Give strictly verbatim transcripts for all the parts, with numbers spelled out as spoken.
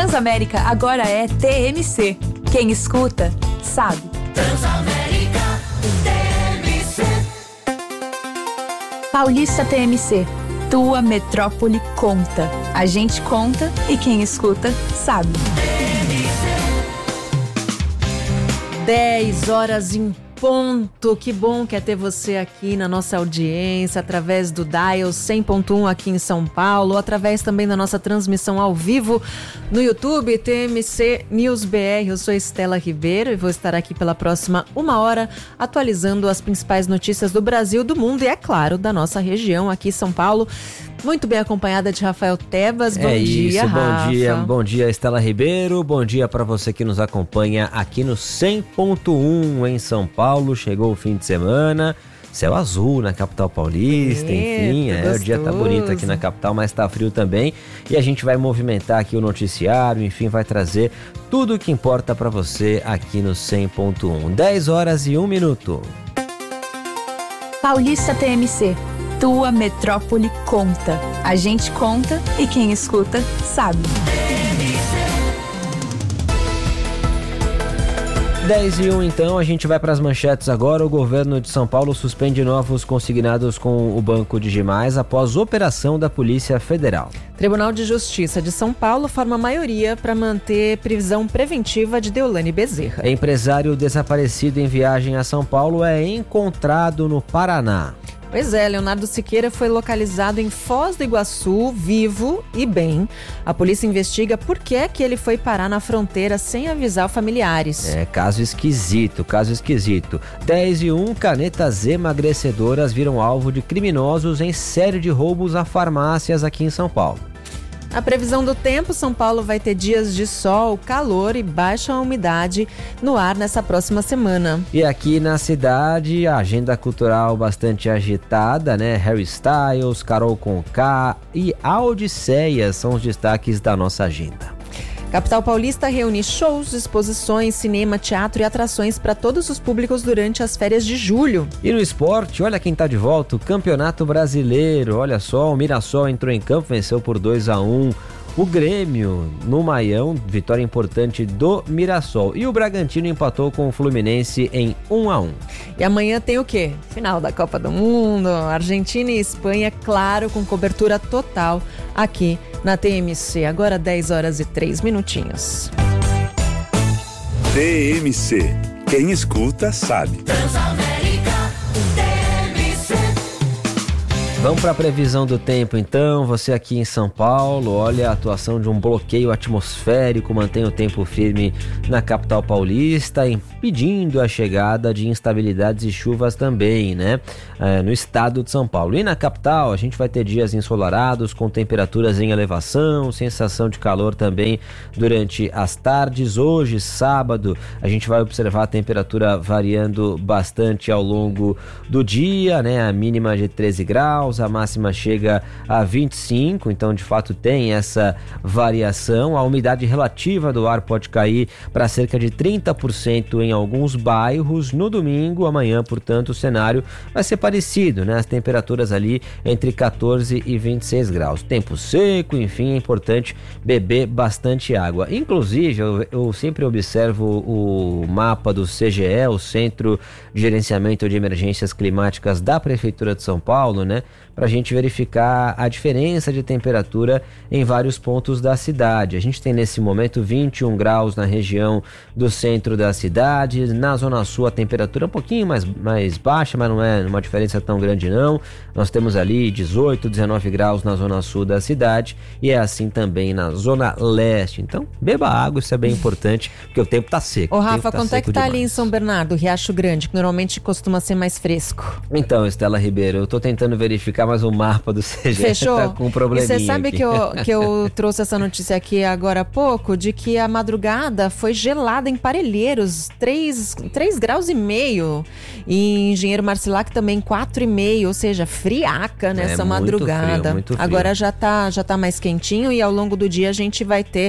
Transamérica agora é T M C. Quem escuta, sabe. Transamérica T M C. Paulista T M C. Tua metrópole conta. A gente conta e quem escuta, sabe. dez horas em ponto. Que bom que é ter você aqui na nossa audiência, através do Dial cem ponto um aqui em São Paulo, através também da nossa transmissão ao vivo no YouTube, T M C News B R. Eu sou Estela Ribeiro e vou estar aqui pela próxima uma hora atualizando as principais notícias do Brasil, do mundo e, é claro, da nossa região aqui em São Paulo. Muito bem acompanhada de Rafael Tebas. Bom é dia, isso, Rafa. Bom dia, bom dia, Estela Ribeiro. Bom dia para você que nos acompanha aqui no cem ponto um em São Paulo. Chegou o fim de semana, céu azul na capital paulista, Eita, enfim, é, o dia tá bonito aqui na capital, mas tá frio também. E a gente vai movimentar aqui o noticiário, enfim, vai trazer tudo o que importa para você aqui no cem ponto um. dez horas e um minuto. Paulista T M C. Tua metrópole conta. A gente conta e quem escuta, sabe. dez e um então, a gente vai para as manchetes agora. O governo de São Paulo suspende novos consignados com o Banco Digimais após operação da Polícia Federal. Tribunal de Justiça de São Paulo forma maioria para manter prisão preventiva de Deolane Bezerra. Empresário desaparecido em viagem a São Paulo é encontrado no Paraná. Pois é, Leonardo Siqueira foi localizado em Foz do Iguaçu, vivo e bem. A polícia investiga por que é que ele foi parar na fronteira sem avisar familiares. É, caso esquisito, caso esquisito. dez e um, canetas emagrecedoras viram alvo de criminosos em série de roubos a farmácias aqui em São Paulo. A previsão do tempo: São Paulo vai ter dias de sol, calor e baixa umidade no ar nessa próxima semana. E aqui na cidade, a agenda cultural bastante agitada, né? Harry Styles, Carol Conká e a Odisseia são os destaques da nossa agenda. Capital Paulista reúne shows, exposições, cinema, teatro e atrações para todos os públicos durante as férias de julho. E no esporte, olha quem tá de volta, o Campeonato Brasileiro. Olha só, o Mirassol entrou em campo, venceu por dois a um. O Grêmio, no Maião, vitória importante do Mirassol. E o Bragantino empatou com o Fluminense em um a um. E amanhã tem o quê? Final da Copa do Mundo, Argentina e Espanha, claro, com cobertura total aqui na T M C. Agora dez horas e três minutinhos. T M C. Quem escuta, sabe. Vamos para a previsão do tempo então. Você aqui em São Paulo, olha, a atuação de um bloqueio atmosférico mantém o tempo firme na capital paulista, impedindo a chegada de instabilidades e chuvas também, né? É, no estado de São Paulo. E na capital a gente vai ter dias ensolarados com temperaturas em elevação, sensação de calor também durante as tardes. Hoje, sábado, a gente vai observar a temperatura variando bastante ao longo do dia, né? A mínima de treze graus, a máxima chega a vinte e cinco, então de fato tem essa variação. A umidade relativa do ar pode cair para cerca de trinta por cento em alguns bairros. No domingo, amanhã, portanto, o cenário vai ser parecido, né? As temperaturas ali entre catorze e vinte e seis graus. Tempo seco, enfim, é importante beber bastante água. Inclusive, eu, eu sempre observo o mapa do C G E, o Centro de Gerenciamento de Emergências Climáticas da Prefeitura de São Paulo, né? Para a gente verificar a diferença de temperatura em vários pontos da cidade. A gente tem nesse momento vinte e um graus na região do centro da cidade. Na Zona Sul a temperatura é um pouquinho mais, mais baixa, mas não é uma diferença tão grande não. Nós temos ali dezoito, dezenove graus na Zona Sul da cidade e é assim também na Zona Leste. Então beba água, isso é bem importante, porque o tempo tá seco. Ô Rafa, tá quanto é que tá demais. ali em São Bernardo, Riacho Grande, que normalmente costuma ser mais fresco? Então, Estela Ribeiro, eu tô tentando verificar, mas o mapa do C G E Fechou? tá com um probleminha. E você sabe aqui. que eu, que eu trouxe essa notícia aqui agora há pouco, de que a madrugada foi gelada em Parelheiros, três graus e meio. E em Engenheiro Marcilac também quatro e meio, ou seja, friaca nessa É, muito madrugada. frio, muito frio. Agora já tá, já tá mais quentinho e ao longo do dia a gente vai ter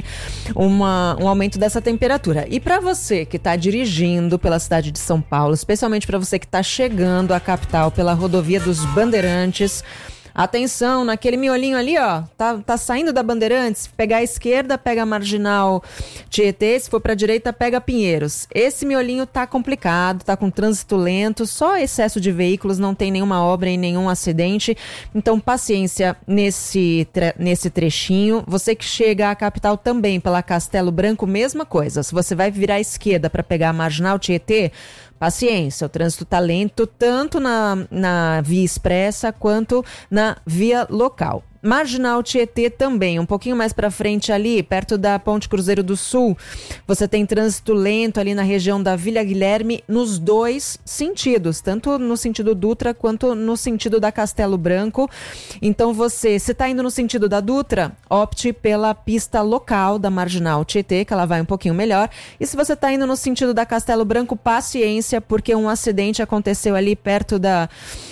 uma, um aumento dessa temperatura. E para você que está dirigindo pela cidade de São Paulo, especialmente para você que está chegando à capital pela rodovia dos Bandeirantes, Atenção, naquele miolinho ali, ó, tá, tá saindo da Bandeirantes, pegar a esquerda, pega a Marginal Tietê, se for pra direita, pega Pinheiros. Esse miolinho tá complicado, tá com trânsito lento, só excesso de veículos, não tem nenhuma obra e nenhum acidente, então paciência nesse, tre- nesse trechinho. Você que chega à capital também pela Castelo Branco, mesma coisa, se você vai virar à esquerda para pegar a Marginal Tietê, paciência, o trânsito está lento tanto na, na via expressa quanto na via local. Marginal Tietê também, um pouquinho mais para frente ali, perto da Ponte Cruzeiro do Sul, você tem trânsito lento ali na região da Vila Guilherme nos dois sentidos, tanto no sentido Dutra quanto no sentido da Castelo Branco. Então você, se está indo no sentido da Dutra, opte pela pista local da Marginal Tietê, que ela vai um pouquinho melhor. E se você está indo no sentido da Castelo Branco, paciência, porque um acidente aconteceu ali perto da,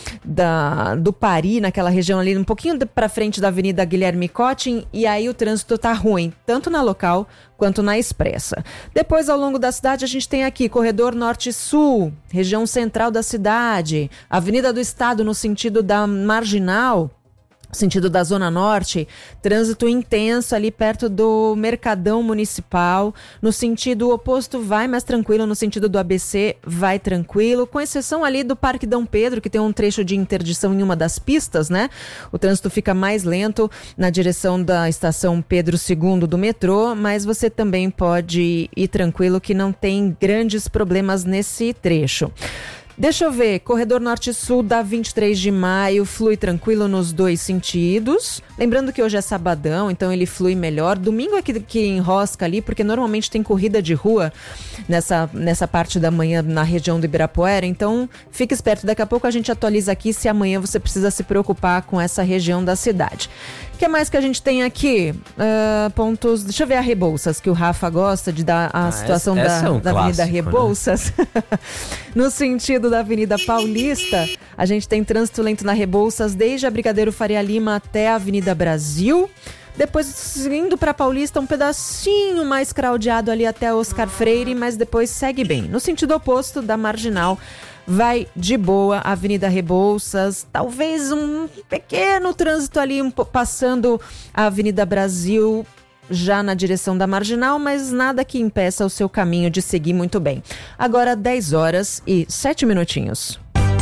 da, do Pari, naquela região ali, um pouquinho para frente da Avenida Guilherme Cottin, e aí o trânsito tá ruim, tanto na local quanto na expressa. Depois, ao longo da cidade, a gente tem aqui Corredor Norte-Sul, região central da cidade, Avenida do Estado no sentido da Marginal, sentido da Zona Norte, trânsito intenso ali perto do Mercadão Municipal. No sentido oposto vai mais tranquilo, no sentido do A B C vai tranquilo, com exceção ali do Parque Dom Pedro, que tem um trecho de interdição em uma das pistas, né? O trânsito fica mais lento na direção da estação Pedro segundo do metrô, mas você também pode ir tranquilo que não tem grandes problemas nesse trecho. Deixa eu ver, Corredor Norte-Sul da vinte e três de maio flui tranquilo nos dois sentidos. Lembrando que hoje é sabadão, então ele flui melhor. Domingo é que, que enrosca ali, porque normalmente tem corrida de rua nessa, nessa parte da manhã na região do Ibirapuera. Então fique esperto, daqui a pouco a gente atualiza aqui se amanhã você precisa se preocupar com essa região da cidade. O que mais que a gente tem aqui? Uh, pontos. Deixa eu ver a Rebouças, que o Rafa gosta de dar a ah, situação essa, da, essa é um da clássico, Avenida Rebouças. Né? No sentido da Avenida Paulista, a gente tem trânsito lento na Rebouças, desde a Brigadeiro Faria Lima até a Avenida Brasil. Depois, indo para Paulista, um pedacinho mais craudiado ali até Oscar Freire, mas depois segue bem. No sentido oposto da Marginal, vai de boa, Avenida Rebouças, talvez um pequeno trânsito ali um, passando a Avenida Brasil, já na direção da Marginal, mas nada que impeça o seu caminho de seguir muito bem. Agora dez horas e sete minutinhos.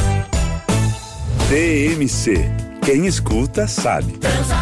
T M C. Quem escuta sabe.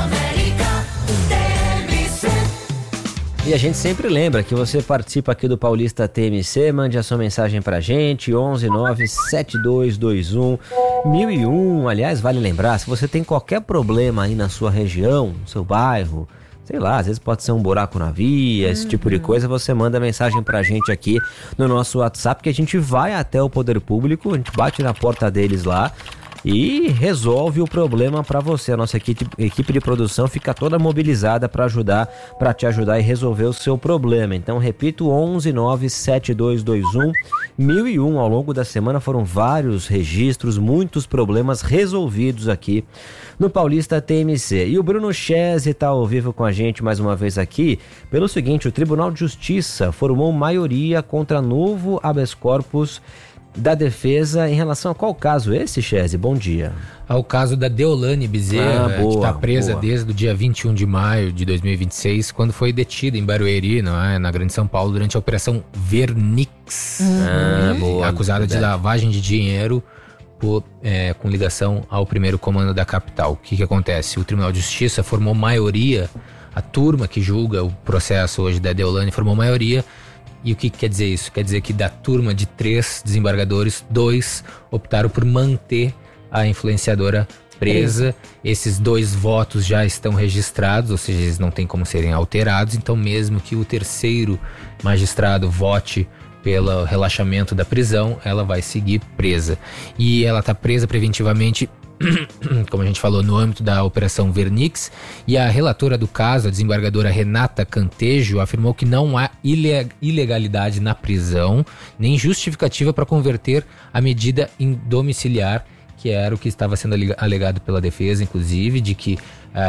E a gente sempre lembra que você participa aqui do Paulista T M C, mande a sua mensagem pra gente, onze nove sete dois dois um mil e um. Aliás, vale lembrar, se você tem qualquer problema aí na sua região, no seu bairro, sei lá, às vezes pode ser um buraco na via, esse uhum. tipo de coisa, você manda mensagem pra gente aqui no nosso WhatsApp, que a gente vai até o Poder Público, a gente bate na porta deles lá e resolve o problema para você. A nossa equipe, equipe de produção fica toda mobilizada para ajudar, para te ajudar e resolver o seu problema. Então, repito, onze nove sete dois dois um mil e um. Ao longo da semana foram vários registros, muitos problemas resolvidos aqui no Paulista T M C. E o Bruno Chese está ao vivo com a gente mais uma vez aqui pelo seguinte: o Tribunal de Justiça formou maioria contra novo habeas corpus da defesa em relação a qual caso esse, Chese? Bom dia. Ao caso da Deolane Bezerra, ah, boa, que está presa boa. desde o dia vinte e um de maio de dois mil e vinte e seis, quando foi detida em Barueri, não é, na Grande São Paulo, durante a Operação Vernix. Uhum. Ah, boa, acusada de lavagem de dinheiro por, é, com ligação ao primeiro comando da capital. O que, que acontece? O Tribunal de Justiça formou maioria, a turma que julga o processo hoje da Deolane formou maioria. E o que, que quer dizer isso? Quer dizer que da turma de três desembargadores, dois optaram por manter a influenciadora presa. Esses dois votos já estão registrados, ou seja, eles não têm como serem alterados. Então, mesmo que o terceiro magistrado vote pelo relaxamento da prisão, ela vai seguir presa. E ela está presa preventivamente, como a gente falou, no âmbito da Operação Vernix, e a relatora do caso, a desembargadora Renata Cantejo, afirmou que não há ilegalidade na prisão, nem justificativa para converter a medida em domiciliar, que era o que estava sendo alegado pela defesa, inclusive, de que uh,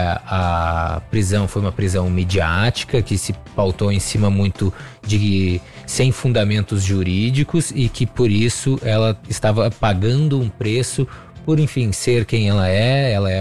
a prisão foi uma prisão midiática, que se pautou em cima muito de sem fundamentos jurídicos e que por isso ela estava pagando um preço por, enfim, ser quem ela é. Ela é uma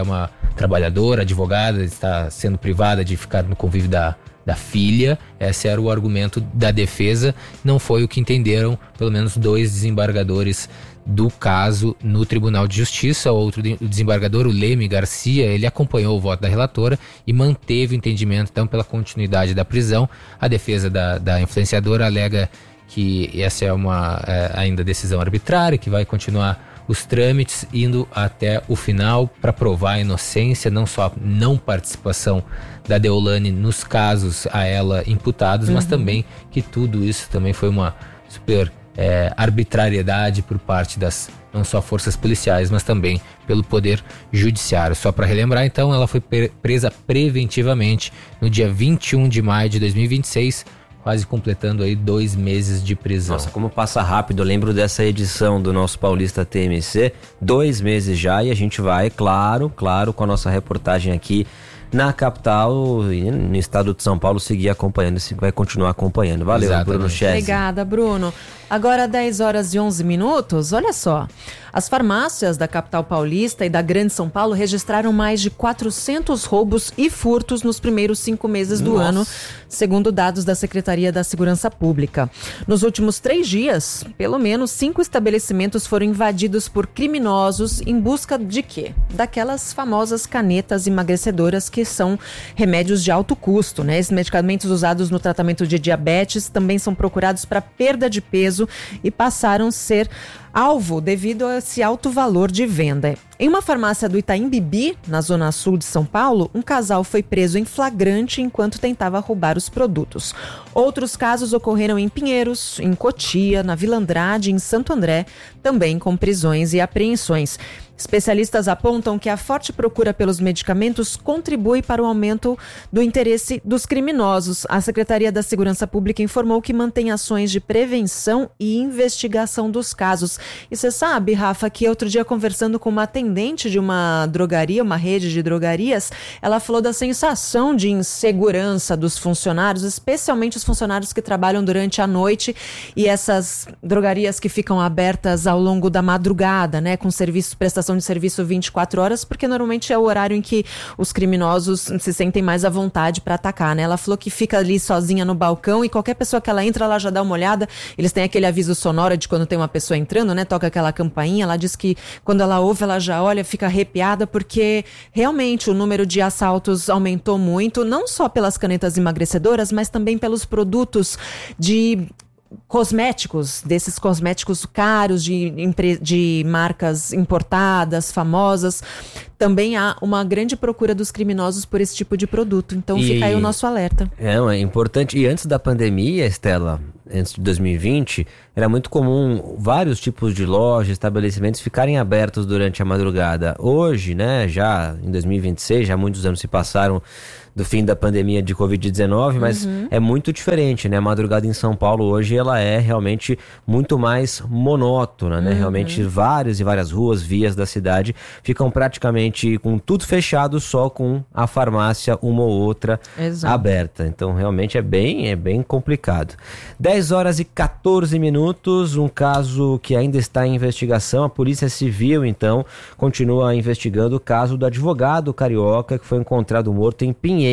trabalhadora, advogada, está sendo privada de ficar no convívio da, da filha. Esse era o argumento da defesa. Não foi o que entenderam, pelo menos dois desembargadores do caso no Tribunal de Justiça. Outro de, o desembargador, o Leme Garcia, ele acompanhou o voto da relatora e manteve o entendimento, então, pela continuidade da prisão. A defesa da, da influenciadora alega que essa é uma é, ainda decisão arbitrária, que vai continuar os trâmites indo até o final para provar a inocência, não só a não participação da Deolane nos casos a ela imputados, uhum. mas também que tudo isso também foi uma super é, arbitrariedade por parte das não só forças policiais, mas também pelo Poder Judiciário. Só para relembrar, então, ela foi presa preventivamente no dia vinte e um de maio de dois mil e vinte e seis, quase completando aí dois meses de prisão. Nossa, como passa rápido. Eu lembro dessa edição do nosso Paulista T M C, dois meses já, e a gente vai, claro, claro, com a nossa reportagem aqui na capital e no estado de São Paulo, seguir acompanhando, vai continuar acompanhando. Valeu, Exatamente. Bruno Chessi. Obrigada, Bruno. Agora, dez horas e onze minutos, olha só. As farmácias da capital paulista e da Grande São Paulo registraram mais de quatrocentos roubos e furtos nos primeiros cinco meses do Nossa. ano, segundo dados da Secretaria da Segurança Pública. Nos últimos três dias, pelo menos cinco estabelecimentos foram invadidos por criminosos em busca de quê? Daquelas famosas canetas emagrecedoras que são remédios de alto custo, né? Esses medicamentos usados no tratamento de diabetes também são procurados para perda de peso e passaram a ser alvo devido a esse alto valor de venda. Em uma farmácia do Itaim Bibi, na zona sul de São Paulo, um casal foi preso em flagrante enquanto tentava roubar os produtos. Outros casos ocorreram em Pinheiros, em Cotia, na Vila Andrade, em Santo André, também com prisões e apreensões. Especialistas apontam que a forte procura pelos medicamentos contribui para o aumento do interesse dos criminosos. A Secretaria da Segurança Pública informou que mantém ações de prevenção e investigação dos casos. E você sabe, Rafa, que outro dia conversando com uma atendente de uma drogaria, uma rede de drogarias, ela falou da sensação de insegurança dos funcionários, especialmente os funcionários que trabalham durante a noite e essas drogarias que ficam abertas ao longo da madrugada, né, com serviço, prestação de serviço vinte e quatro horas, porque normalmente é o horário em que os criminosos se sentem mais à vontade para atacar, né? Ela falou que fica ali sozinha no balcão e qualquer pessoa que ela entra, ela já dá uma olhada. Eles têm aquele aviso sonoro de quando tem uma pessoa entrando, né? Toca aquela campainha. Ela diz que quando ela ouve, ela já olha, fica arrepiada, porque realmente o número de assaltos aumentou muito, não só pelas canetas emagrecedoras, mas também pelos produtos de cosméticos, desses cosméticos caros de, de marcas importadas, famosas. Também há uma grande procura dos criminosos por esse tipo de produto. Então e, fica aí o nosso alerta. É, é importante. E antes da pandemia, Estela, antes de dois mil e vinte, era muito comum vários tipos de lojas, estabelecimentos ficarem abertos durante a madrugada. Hoje, né, já em dois mil e vinte e seis, já muitos anos se passaram do fim da pandemia de covid dezenove, mas uhum. é muito diferente, né? A madrugada em São Paulo hoje, ela é realmente muito mais monótona, né? Uhum. Realmente várias e várias ruas, vias da cidade ficam praticamente com tudo fechado, só com a farmácia, uma ou outra Exato. aberta. Então, realmente é bem, é bem complicado. dez horas e quatorze minutos, um caso que ainda está em investigação. A Polícia Civil, então, continua investigando o caso do advogado carioca que foi encontrado morto em Pinheiros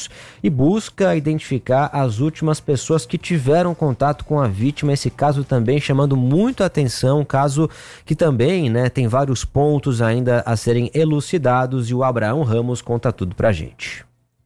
e busca identificar as últimas pessoas que tiveram contato com a vítima. Esse caso também chamando muito a atenção, um caso que também, né, tem vários pontos ainda a serem elucidados, e o Abraão Ramos conta tudo pra gente.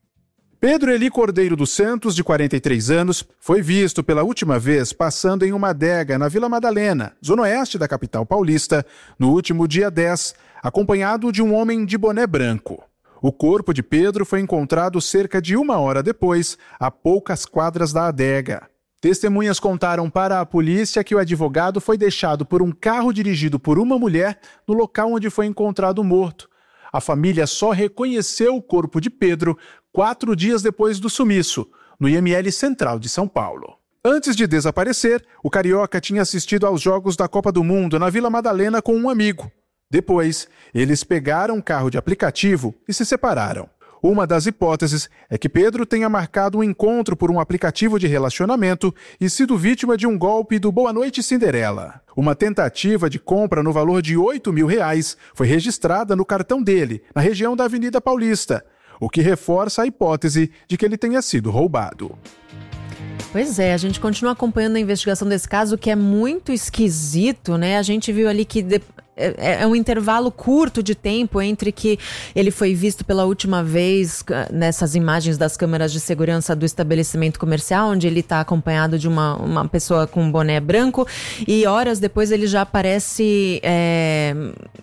Pedro Eli Cordeiro dos Santos, de quarenta e três anos, foi visto pela última vez passando em uma adega na Vila Madalena, zona oeste da capital paulista, no último dia dez, acompanhado de um homem de boné branco. O corpo de Pedro foi encontrado cerca de uma hora depois, a poucas quadras da adega. Testemunhas contaram para a polícia que o advogado foi deixado por um carro dirigido por uma mulher no local onde foi encontrado morto. A família só reconheceu o corpo de Pedro quatro dias depois do sumiço, no I M L Central de São Paulo. Antes de desaparecer, o carioca tinha assistido aos Jogos da Copa do Mundo na Vila Madalena com um amigo. Depois, eles pegaram um carro de aplicativo e se separaram. Uma das hipóteses é que Pedro tenha marcado um encontro por um aplicativo de relacionamento e sido vítima de um golpe do Boa Noite Cinderela. Uma tentativa de compra no valor de oito mil reais foi registrada no cartão dele, na região da Avenida Paulista, o que reforça a hipótese de que ele tenha sido roubado. Pois é, a gente continua acompanhando a investigação desse caso, que é muito esquisito, né? A gente viu ali que de... é um intervalo curto de tempo entre que ele foi visto pela última vez nessas imagens das câmeras de segurança do estabelecimento comercial, onde ele está acompanhado de uma, uma pessoa com um boné branco, e horas depois ele já aparece... É...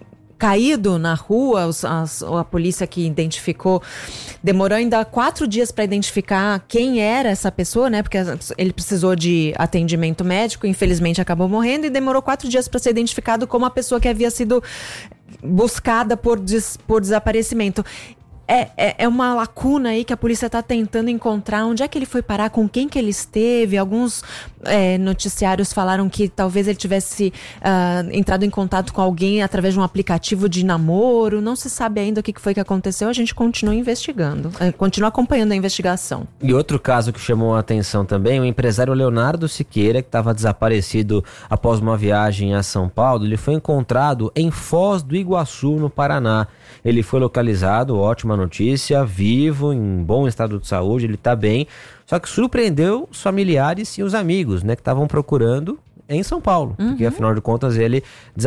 caído na rua. Os, as, a polícia que identificou demorou ainda quatro dias para identificar quem era essa pessoa, né? Porque ele precisou de atendimento médico, infelizmente acabou morrendo, e demorou quatro dias para ser identificado como a pessoa que havia sido buscada por, des, por desaparecimento. É, é, é uma lacuna aí que a polícia está tentando encontrar. Onde é que ele foi parar, com quem que ele esteve? Alguns é, noticiários falaram que talvez ele tivesse uh, entrado em contato com alguém através de um aplicativo de namoro. Não se sabe ainda o que foi que aconteceu. A gente continua investigando, é, continua acompanhando a investigação. E outro caso que chamou a atenção também, o empresário Leonardo Siqueira, que estava desaparecido após uma viagem a São Paulo, ele foi encontrado em Foz do Iguaçu, no Paraná. Ele foi localizado, ótima notícia, vivo, em bom estado de saúde, ele está bem, só que surpreendeu os familiares e os amigos, né, que estavam procurando em São Paulo, uhum. porque afinal de contas ele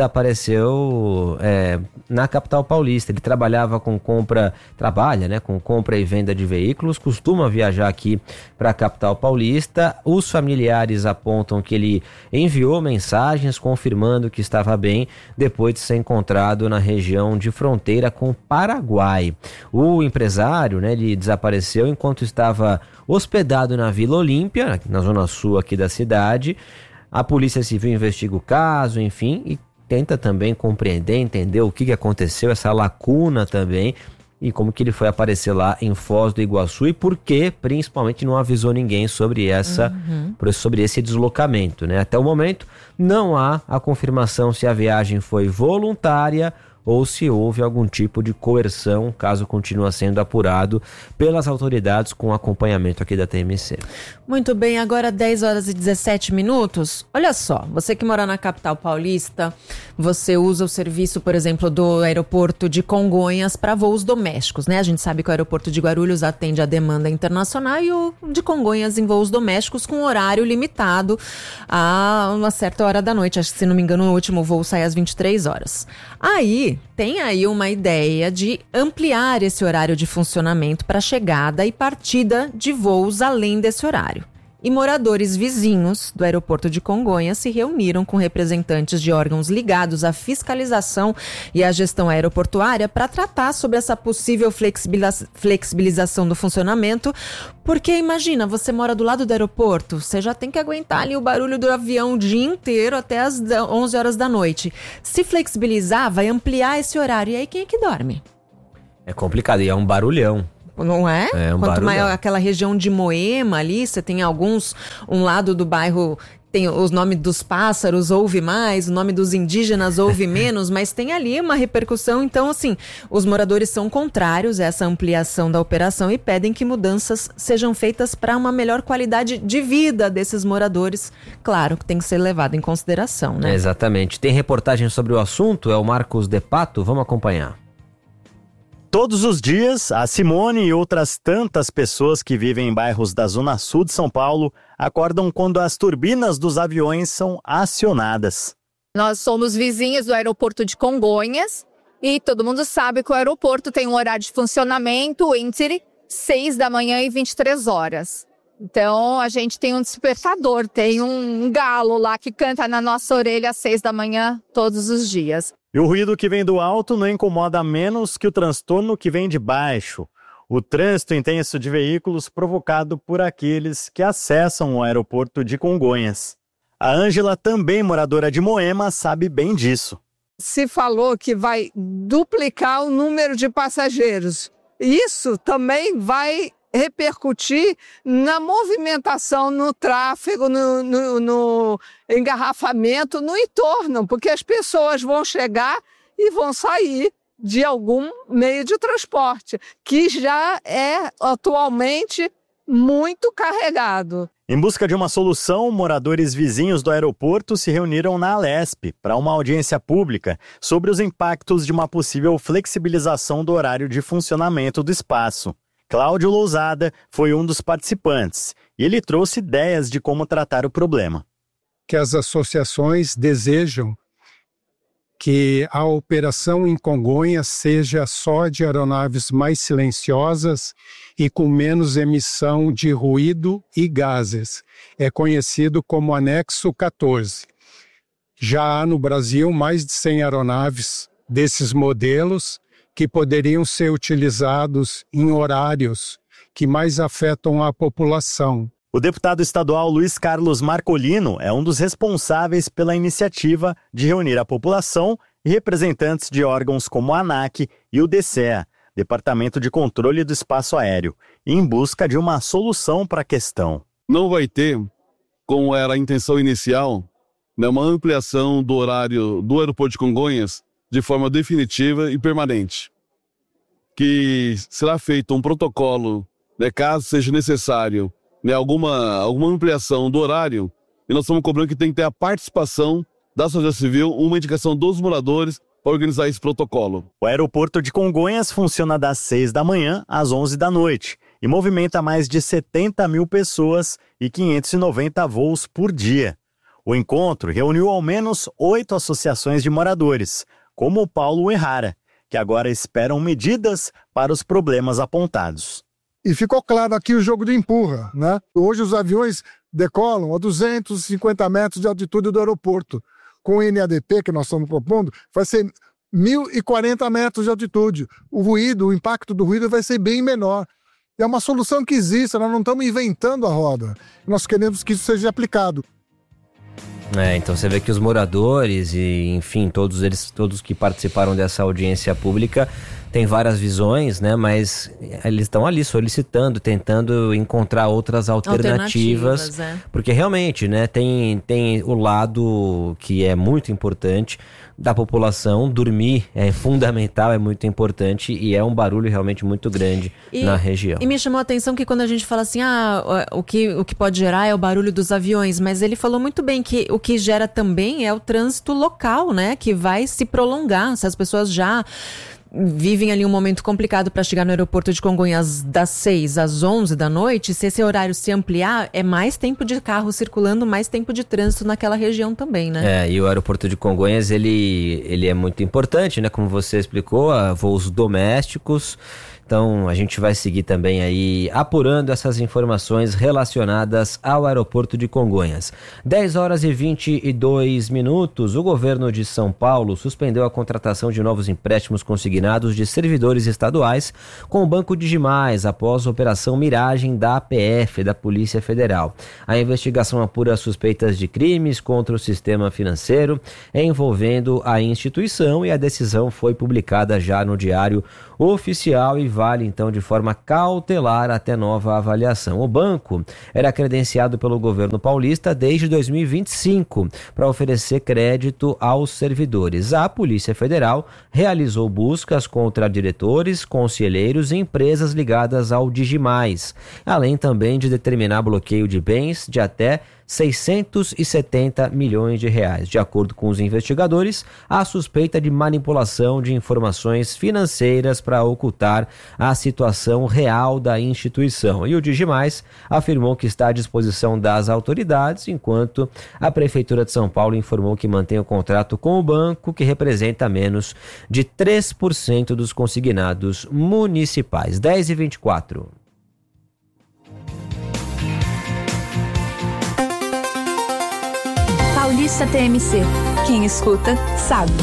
desapareceu é, na capital paulista. Ele trabalhava com compra, trabalha né, com compra e venda de veículos, costuma viajar aqui para a capital paulista. Os familiares apontam que ele enviou mensagens confirmando que estava bem depois de ser encontrado na região de fronteira com o Paraguai. O empresário, né, ele desapareceu enquanto estava hospedado na Vila Olímpia, na zona sul aqui da cidade. A Polícia Civil investiga o caso, enfim, e tenta também compreender, entender o que aconteceu, essa lacuna também, e como que ele foi aparecer lá em Foz do Iguaçu e por que, principalmente, não avisou ninguém sobre, essa, uhum. sobre esse deslocamento, né? Até o momento, não há a confirmação se a viagem foi voluntária ou se houve algum tipo de coerção. O caso continua sendo apurado pelas autoridades com acompanhamento aqui da T M C. Muito bem, agora dez horas e dezessete minutos. Olha só, você que mora na capital paulista, você usa o serviço, por exemplo, do aeroporto de Congonhas para voos domésticos, né? A gente sabe que o aeroporto de Guarulhos atende a demanda internacional e o de Congonhas em voos domésticos com horário limitado a uma certa hora da noite. Acho que, se não me engano, o último voo sai às vinte e três horas. Aí, tem aí uma ideia de ampliar esse horário de funcionamento para chegada e partida de voos além desse horário. E moradores vizinhos do aeroporto de Congonhas se reuniram com representantes de órgãos ligados à fiscalização e à gestão aeroportuária para tratar sobre essa possível flexibiliza- flexibilização do funcionamento. Porque imagina, você mora do lado do aeroporto, você já tem que aguentar ali o barulho do avião o dia inteiro até as onze horas da noite. Se flexibilizar, vai ampliar esse horário. E aí quem é que dorme? É complicado, e é um barulhão. Não é? É um Quanto barulhão. maior aquela região de Moema ali, você tem alguns, um lado do bairro tem os nomes dos pássaros, ouve mais, o nome dos indígenas ouve menos, mas tem ali uma repercussão. Então, assim, os moradores são contrários a essa ampliação da operação e pedem que mudanças sejam feitas para uma melhor qualidade de vida desses moradores. Claro que tem que ser levado em consideração, né? É, exatamente. Tem reportagem sobre o assunto, é o Marcos De Pato, vamos acompanhar. Todos os dias, a Simone e outras tantas pessoas que vivem em bairros da Zona Sul de São Paulo acordam quando as turbinas dos aviões são acionadas. Nós somos vizinhos do aeroporto de Congonhas e todo mundo sabe que o aeroporto tem um horário de funcionamento entre seis da manhã e vinte e três horas. Então, a gente tem um despertador, tem um galo lá que canta na nossa orelha às seis da manhã todos os dias. E o ruído que vem do alto não incomoda menos que o transtorno que vem de baixo. O trânsito intenso de veículos provocado por aqueles que acessam o aeroporto de Congonhas. A Ângela, também moradora de Moema, sabe bem disso. Se falou que vai duplicar o número de passageiros. Isso também vai repercutir na movimentação, no tráfego, no, no, no engarrafamento, no entorno, porque as pessoas vão chegar e vão sair de algum meio de transporte, que já é atualmente muito carregado. Em busca de uma solução, moradores vizinhos do aeroporto se reuniram na Alesp para uma audiência pública sobre os impactos de uma possível flexibilização do horário de funcionamento do espaço. Cláudio Lousada foi um dos participantes e ele trouxe ideias de como tratar o problema. Que as associações desejam que a operação em Congonhas seja só de aeronaves mais silenciosas e com menos emissão de ruído e gases. É conhecido como anexo quatorze. Já há no Brasil mais de cem aeronaves desses modelos que poderiam ser utilizados em horários que mais afetam a população. O deputado estadual Luiz Carlos Marcolino é um dos responsáveis pela iniciativa de reunir a população e representantes de órgãos como a ANAC e o DECEA, Departamento de Controle do Espaço Aéreo, em busca de uma solução para a questão. Não vai ter, como era a intenção inicial, né, uma ampliação do horário do aeroporto de Congonhas de forma definitiva e permanente. Que será feito um protocolo, né, caso seja necessário, né, alguma, alguma ampliação do horário, e nós estamos cobrando que tem que ter a participação da sociedade civil, uma indicação dos moradores para organizar esse protocolo. O aeroporto de Congonhas funciona das seis da manhã às onze da noite e movimenta mais de setenta mil pessoas e quinhentos e noventa voos por dia. O encontro reuniu ao menos oito associações de moradores, como o Paulo Errara, que agora esperam medidas para os problemas apontados. E ficou claro aqui o jogo de empurra, né? Hoje os aviões decolam a duzentos e cinquenta metros de altitude do aeroporto. Com o N A D P que nós estamos propondo, vai ser mil e quarenta metros de altitude. O ruído, o impacto do ruído vai ser bem menor. É uma solução que existe, nós não estamos inventando a roda. Nós queremos que isso seja aplicado. É, então você vê que os moradores e, enfim, todos eles, todos que participaram dessa audiência pública têm várias visões, né? Mas eles estão ali solicitando, tentando encontrar outras alternativas, alternativas é. Porque realmente, né? Tem, tem o lado que é muito importante da população, dormir é fundamental, é muito importante e é um barulho realmente muito grande e, na região. E me chamou a atenção que quando a gente fala assim, ah, o que, o que pode gerar é o barulho dos aviões, mas ele falou muito bem que o que gera também é o trânsito local, né? Que vai se prolongar, se as pessoas já vivem ali um momento complicado para chegar no aeroporto de Congonhas das seis às onze da noite, se esse horário se ampliar, é mais tempo de carro circulando, mais tempo de trânsito naquela região também, né? É, e o aeroporto de Congonhas, ele, ele é muito importante, né? Como você explicou, voos domésticos. Então a gente vai seguir também aí apurando essas informações relacionadas ao aeroporto de Congonhas. dez horas e vinte e dois minutos, o governo de São Paulo suspendeu a contratação de novos empréstimos consignados de servidores estaduais com o Banco Digimais após a Operação Miragem da A P F, da Polícia Federal. A investigação apura suspeitas de crimes contra o sistema financeiro envolvendo a instituição e a decisão foi publicada já no Diário Oficial e vale então de forma cautelar até nova avaliação. O banco era credenciado pelo governo paulista desde dois mil e vinte e cinco para oferecer crédito aos servidores. A Polícia Federal realizou buscas contra diretores, conselheiros e empresas ligadas ao Digimais, além também de determinar bloqueio de bens de até seiscentos e setenta milhões de reais. De acordo com os investigadores, há suspeita de manipulação de informações financeiras para ocultar a situação real da instituição. E o Digimais afirmou que está à disposição das autoridades, enquanto a Prefeitura de São Paulo informou que mantém o contrato com o banco, que representa menos de três por cento dos consignados municipais. dez e vinte e quatro. Paulista T M C. Quem escuta, sabe.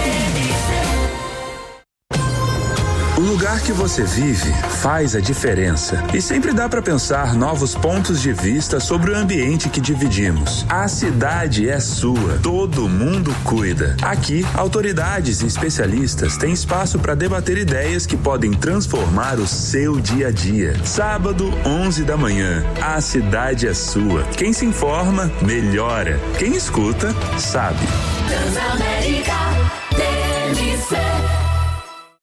O lugar que você vive faz a diferença. E sempre dá para pensar novos pontos de vista sobre o ambiente que dividimos. A cidade é sua. Todo mundo cuida. Aqui, autoridades e especialistas têm espaço para debater ideias que podem transformar o seu dia a dia. Sábado, onze da manhã. A cidade é sua. Quem se informa, melhora. Quem escuta, sabe. Transamérica T M C.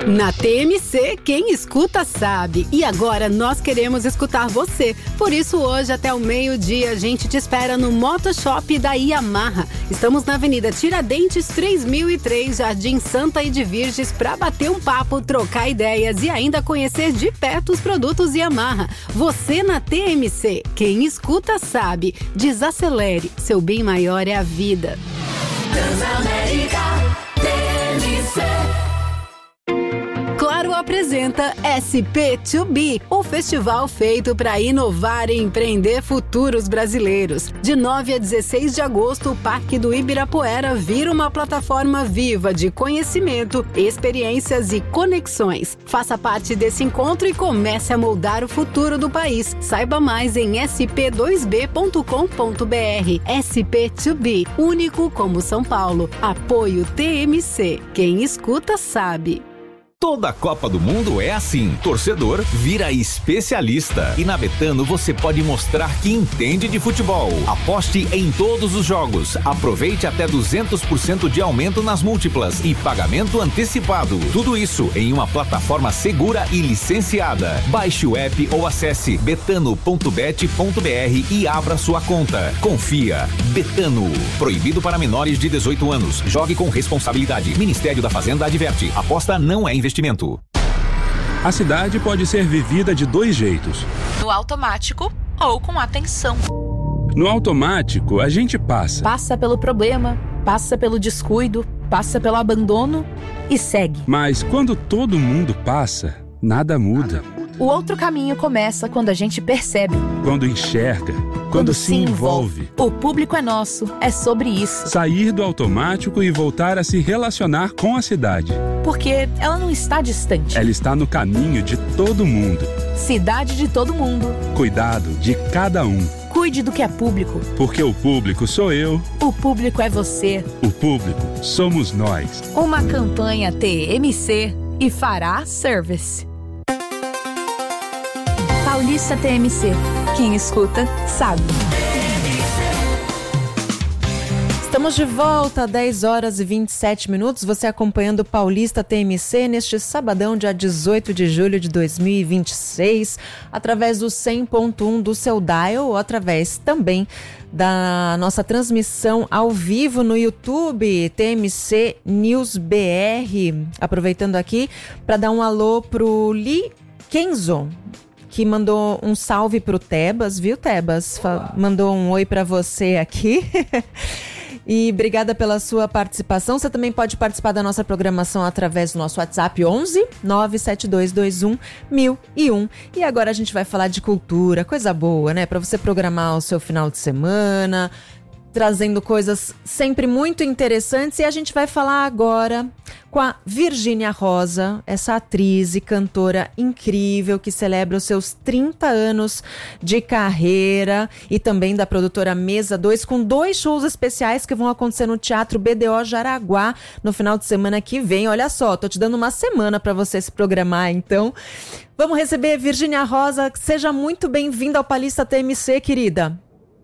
Na T M C, quem escuta sabe. E agora nós queremos escutar você. Por isso, hoje, até o meio-dia, a gente te espera no Motoshop da Yamaha. Estamos na Avenida Tiradentes, três mil e três, Jardim Santa e de Virges, para bater um papo, trocar ideias e ainda conhecer de perto os produtos Yamaha. Você na T M C, quem escuta sabe. Desacelere, seu bem maior é a vida. Transamérica T M C. Claro apresenta S P dois B, o festival feito para inovar e empreender futuros brasileiros. De nove a dezesseis de agosto, o Parque do Ibirapuera vira uma plataforma viva de conhecimento, experiências e conexões. Faça parte desse encontro e comece a moldar o futuro do país. Saiba mais em s p dois b ponto com ponto b r. S P dois B, único como São Paulo. Apoio T M C. Quem escuta sabe. Toda a Copa do Mundo é assim. Torcedor vira especialista. E na Betano você pode mostrar que entende de futebol. Aposte em todos os jogos. Aproveite até duzentos por cento de aumento nas múltiplas e pagamento antecipado. Tudo isso em uma plataforma segura e licenciada. Baixe o app ou acesse betano ponto bet ponto b r e abra sua conta. Confia. Betano. Proibido para menores de dezoito anos. Jogue com responsabilidade. Ministério da Fazenda adverte. Aposta não é investimento. A cidade pode ser vivida de dois jeitos. No automático ou com atenção. No automático, a gente passa. Passa pelo problema, passa pelo descuido, passa pelo abandono e segue. Mas quando todo mundo passa, nada muda. O outro caminho começa quando a gente percebe. Quando enxerga. Quando, Quando se envolve. O público é nosso, é sobre isso. Sair do automático e voltar a se relacionar com a cidade. Porque ela não está distante. Ela está no caminho de todo mundo. Cidade de todo mundo. Cuidado de cada um. Cuide do que é público. Porque o público sou eu. O público é você. O público somos nós. Uma campanha T M C e Fará Service. Paulista T M C. Quem escuta, sabe. Estamos de volta, dez horas e vinte e sete minutos. Você acompanhando o Paulista T M C neste sabadão, dia dezoito de julho de dois mil e vinte e seis, através do cem ponto um do seu dial ou através também da nossa transmissão ao vivo no YouTube, T M C News B R. Aproveitando aqui para dar um alô pro Lee Kenzo, que mandou um salve pro Tebas, viu, Tebas? Fa- mandou um oi para você aqui. E obrigada pela sua participação. Você também pode participar da nossa programação através do nosso WhatsApp onze nove sete dois dois um mil e um. E agora a gente vai falar de cultura, coisa boa, né? Para você programar o seu final de semana, trazendo coisas sempre muito interessantes. E a gente vai falar agora com a Virgínia Rosa, essa atriz e cantora incrível que celebra os seus trinta anos de carreira, e também da produtora Mesa dois, com dois shows especiais que vão acontecer no Teatro B D O Jaraguá no final de semana que vem. Olha só, tô te dando uma semana para você se programar, então. Vamos receber Virgínia Rosa. Seja muito bem-vinda ao Paulista T M C, querida.